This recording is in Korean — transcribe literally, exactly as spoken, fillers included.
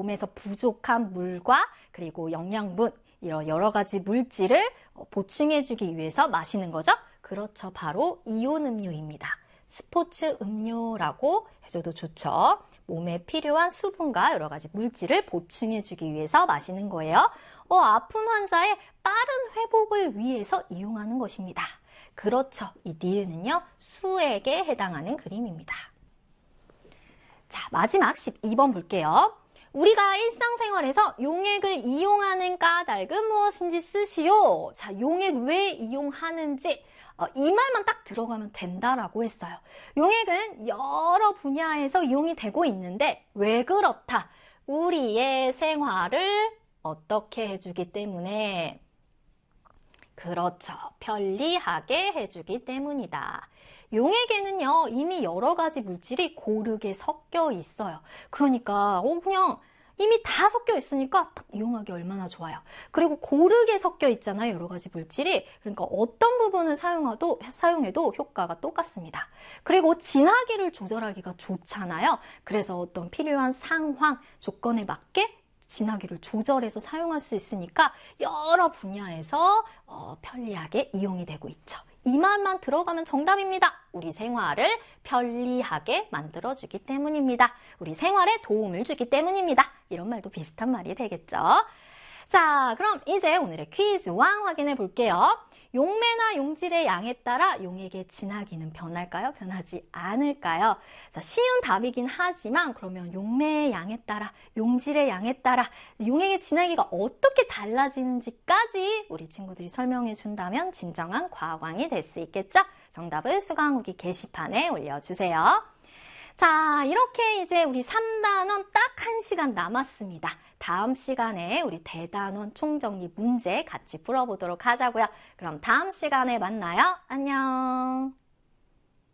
몸에서 부족한 물과 그리고 영양분, 이런 여러 가지 물질을 보충해주기 위해서 마시는 거죠. 그렇죠. 바로 이온 음료입니다. 스포츠 음료라고 해줘도 좋죠. 몸에 필요한 수분과 여러 가지 물질을 보충해주기 위해서 마시는 거예요. 어, 아픈 환자의 빠른 회복을 위해서 이용하는 것입니다. 그렇죠. 이 니은은요, 수액에 해당하는 그림입니다. 자, 마지막 십이 번 볼게요. 우리가 일상생활에서 용액을 이용하는 까닭은 무엇인지 쓰시오. 자, 용액 왜 이용하는지 어, 이 말만 딱 들어가면 된다라고 했어요. 용액은 여러 분야에서 이용이 되고 있는데 왜 그렇다? 우리의 생활을 어떻게 해주기 때문에, 그렇죠. 편리하게 해주기 때문이다. 용액에는요, 이미 여러 가지 물질이 고르게 섞여 있어요. 그러니까 어, 그냥 이미 다 섞여 있으니까 딱 이용하기 얼마나 좋아요. 그리고 고르게 섞여 있잖아요, 여러 가지 물질이. 그러니까 어떤 부분을 사용해도, 사용해도 효과가 똑같습니다. 그리고 진하기를 조절하기가 좋잖아요. 그래서 어떤 필요한 상황, 조건에 맞게 진하기를 조절해서 사용할 수 있으니까 여러 분야에서 어, 편리하게 이용이 되고 있죠. 이 말만 들어가면 정답입니다. 우리 생활을 편리하게 만들어주기 때문입니다. 우리 생활에 도움을 주기 때문입니다. 이런 말도 비슷한 말이 되겠죠. 자, 그럼 이제 오늘의 퀴즈 일 확인해 볼게요. 용매나 용질의 양에 따라 용액의 진하기는 변할까요? 변하지 않을까요? 자, 쉬운 답이긴 하지만 그러면 용매의 양에 따라, 용질의 양에 따라 용액의 진하기가 어떻게 달라지는지까지 우리 친구들이 설명해 준다면 진정한 과학왕이 될 수 있겠죠? 정답을 수강후기 게시판에 올려주세요. 자, 이렇게 이제 우리 삼 단원 딱 한 시간 남았습니다. 다음 시간에 우리 대단원 총정리 문제 같이 풀어보도록 하자고요. 그럼 다음 시간에 만나요. 안녕.